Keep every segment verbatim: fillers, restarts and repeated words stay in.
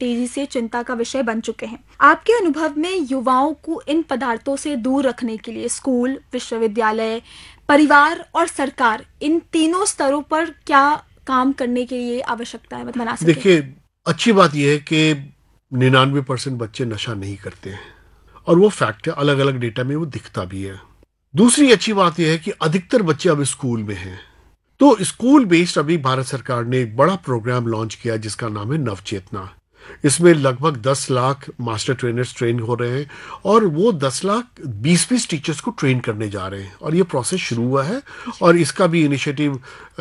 तेजी से चिंता का विषय बन चुके हैं। आपके अनुभव में युवाओं को इन पदार्थों से दूर रखने के लिए स्कूल, विश्वविद्यालय, परिवार और सरकार इन तीनों स्तरों पर क्या काम करने के लिए आवश्यकता है बना सके? देखिए, अच्छी बात यह है कि निन्यानवे परसेंट बच्चे नशा नहीं करते हैं और वो फैक्ट है, अलग अलग डेटा में वो दिखता भी है। दूसरी अच्छी बात यह है कि अधिकतर बच्चे अब स्कूल में हैं, तो स्कूल बेस्ड अभी भारत सरकार ने एक बड़ा प्रोग्राम लॉन्च किया जिसका नाम है नवचेतना। इसमें लगभग दस लाख मास्टर ट्रेनर्स ट्रेन हो रहे हैं और वो दस लाख बीस बीस टीचर्स को ट्रेन करने जा रहे हैं और ये प्रोसेस शुरू हुआ है और इसका भी इनिशिएटिव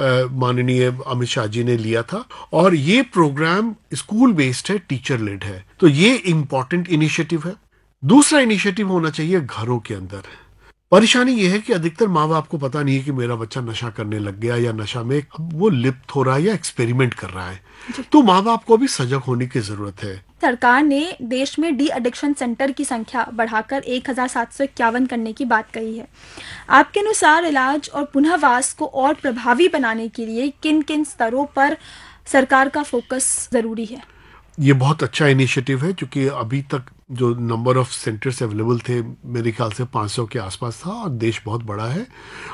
माननीय अमित शाह जी ने लिया था और ये प्रोग्राम स्कूल बेस्ड है, टीचर लेड है, तो ये इम्पॉर्टेंट इनिशिएटिव है। दूसरा इनिशिएटिव होना चाहिए घरों के अंदर। परेशानी यह है कि अधिकतर माँ बाप को पता नहीं है कि मेरा बच्चा नशा करने लग गया या नशा में अब वो लिप्त हो रहा है या एक्सपेरिमेंट कर रहा है, तो माँ बाप को भी सजग होने की जरूरत है। सरकार ने देश में डी एडिक्शन सेंटर की संख्या बढ़ाकर एक हजार सात सौ इक्यावन करने की बात कही है। आपके अनुसार इलाज और पुनर्वास को और प्रभावी बनाने के लिए किन किन स्तरों पर सरकार का फोकस जरूरी है? ये बहुत अच्छा इनिशिएटिव है क्योंकि अभी तक जो नंबर ऑफ सेंटर्स अवेलेबल थे मेरे ख्याल से पाँच सौ के आसपास था और देश बहुत बड़ा है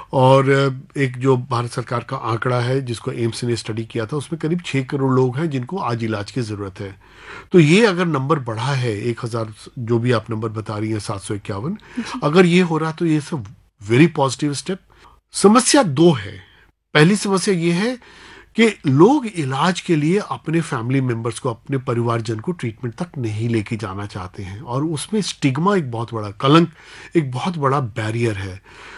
और एक जो भारत सरकार का आंकड़ा है जिसको एम्स ने स्टडी किया था उसमें करीब छः करोड़ लोग हैं जिनको आज इलाज की ज़रूरत है। तो ये अगर नंबर बढ़ा है एक हज़ार जो भी आप नंबर बता रही हैं सात सौ इक्यावन, अगर ये हो रहा तो ये सब वेरी पॉजिटिव स्टेप। समस्या दो है। पहली समस्या ये है कि लोग इलाज के लिए अपने फैमिली मेंबर्स को, अपने परिवारजन को ट्रीटमेंट तक नहीं लेके जाना चाहते हैं और उसमें स्टिग्मा एक बहुत बड़ा कलंक, एक बहुत बड़ा बैरियर है।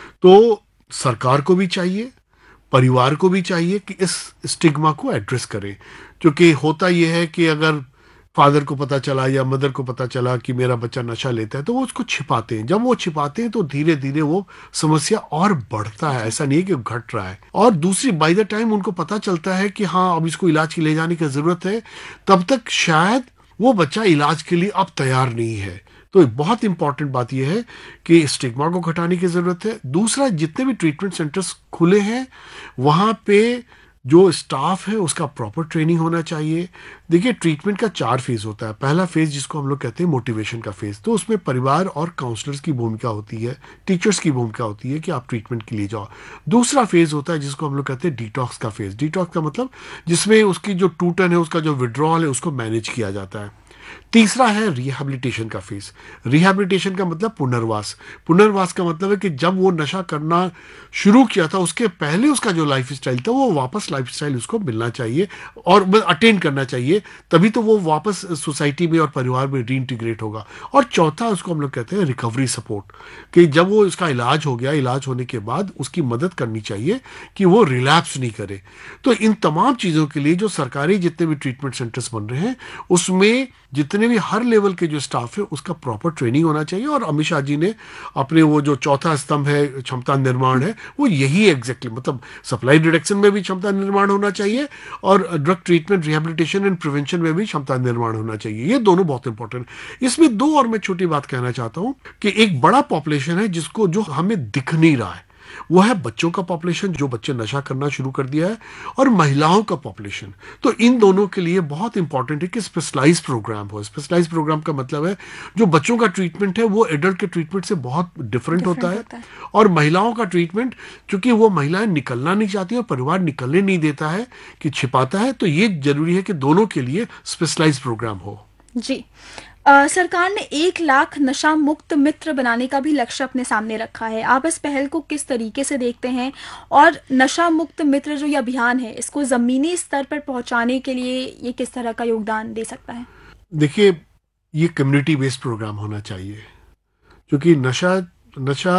तो सरकार को भी चाहिए, परिवार को भी चाहिए कि इस स्टिग्मा को एड्रेस करें, क्योंकि होता यह है कि अगर फादर को पता चला या मदर को पता चला कि मेरा बच्चा नशा लेता है तो वो उसको छिपाते हैं। जब वो छिपाते हैं तो धीरे धीरे वो समस्या और बढ़ता है, ऐसा नहीं है कि घट रहा है। और दूसरी, बाय द टाइम उनको पता चलता है कि हाँ अब इसको इलाज के ले जाने की जरूरत है, तब तक शायद वो बच्चा इलाज के लिए अब तैयार नहीं है। तो बहुत इंपॉर्टेंट बात यह है कि स्टिग्मा को घटाने की जरूरत है। दूसरा, जितने भी ट्रीटमेंट सेंटर्स खुले हैं वहां पे जो स्टाफ है उसका प्रॉपर ट्रेनिंग होना चाहिए। देखिए, ट्रीटमेंट का चार फेज होता है। पहला फेज जिसको हम लोग कहते हैं मोटिवेशन का फेज, तो उसमें परिवार और काउंसलर्स की भूमिका होती है, टीचर्स की भूमिका होती है कि आप ट्रीटमेंट के लिए जाओ। दूसरा फेज होता है जिसको हम लोग कहते हैं डिटॉक्स का फेज। डिटॉक्स का मतलब जिसमें उसकी जो टूटन है, उसका जो विड्रॉल है, उसको मैनेज किया जाता है। तीसरा है रिहैबिलिटेशन का फेज। रिहैबिलिटेशन का मतलब पुनर्वास। पुनर्वास का मतलब है कि जब वो नशा करना शुरू किया था उसके पहले उसका जो लाइफ स्टाइल था वो वापस लाइफ स्टाइल उसको मिलना चाहिए और अटेंड करना चाहिए, तभी तो वो वापस सोसाइटी में और परिवार में रीइंटीग्रेट होगा। और चौथा उसको हम लोग कहते हैं रिकवरी सपोर्ट, कि जब वो उसका इलाज हो गया, इलाज होने के बाद उसकी मदद करनी चाहिए कि वो रिलैप्स नहीं करे। तो इन तमाम चीज़ों के लिए जो सरकारी जितने भी ट्रीटमेंट सेंटर्स बन रहे हैं उसमें जितने भी हर लेवल के जो स्टाफ है उसका प्रॉपर ट्रेनिंग होना चाहिए। और अमित शाह जी ने अपने वो जो चौथा स्तंभ है क्षमता निर्माण है वो यही एग्जैक्टली, मतलब सप्लाई डिडक्शन में भी क्षमता निर्माण होना चाहिए और drug treatment rehabilitation and prevention में भी क्षमता निर्माण होना चाहिए। ये दोनों बहुत इंपॉर्टेंट है। इसमें दो और मैं छोटी बात कहना चाहता हूं कि एक बड़ा पॉपुलेशन है जिसको जो हमें दिख नहीं रहा है, वो है बच्चों का पॉपुलेशन, जो बच्चे नशा करना शुरू कर दिया है, और महिलाओं का पॉपुलेशन। तो इन दोनों के लिए बहुत इंपॉर्टेंट है कि स्पेशलाइज प्रोग्राम हो। स्पेशलाइज प्रोग्राम का मतलब है जो बच्चों का ट्रीटमेंट है वो एडल्ट के ट्रीटमेंट से बहुत डिफरेंट होता है, होता है। और महिलाओं का ट्रीटमेंट, चूंकि वो महिलाएं निकलना नहीं चाहती और परिवार निकलने नहीं देता है कि छिपाता है, तो ये जरूरी है कि दोनों के लिए स्पेशलाइज प्रोग्राम हो। जी, Uh, सरकार ने एक लाख नशा मुक्त मित्र बनाने का भी लक्ष्य अपने सामने रखा है। आप इस पहल को किस तरीके से देखते हैं और नशा मुक्त मित्र जो ये अभियान है इसको जमीनी स्तर पर पहुंचाने के लिए ये किस तरह का योगदान दे सकता है? देखिए, ये कम्युनिटी बेस्ड प्रोग्राम होना चाहिए क्योंकि नशा नशा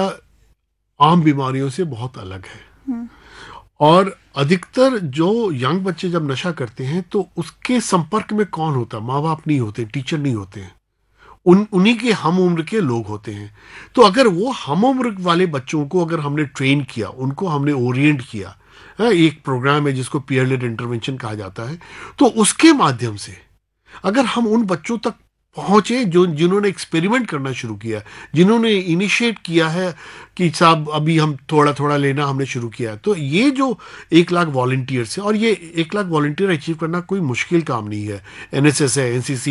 आम बीमारियों से बहुत अलग है और अधिकतर जो यंग बच्चे जब नशा करते हैं तो उसके संपर्क में कौन होता है? माँ बाप नहीं होते, टीचर नहीं होते हैं, उन उन्हीं के हम उम्र के लोग होते हैं। तो अगर वो हम उम्र वाले बच्चों को अगर हमने ट्रेन किया, उनको हमने ओरिएंट किया, एक प्रोग्राम है जिसको पीयर लेड इंटरवेंशन कहा जाता है, तो उसके माध्यम से अगर हम उन बच्चों तक पहुंचे जो जिन्होंने एक्सपेरिमेंट करना शुरू किया, जिन्होंने इनिशिएट किया है कि साहब अभी हम थोड़ा थोड़ा लेना हमने शुरू किया है, तो ये जो एक लाख वॉलंटियर्स है, और ये एक लाख वॉलंटियर अचीव करना कोई मुश्किल काम नहीं है। एनएसएस है, एनसीसी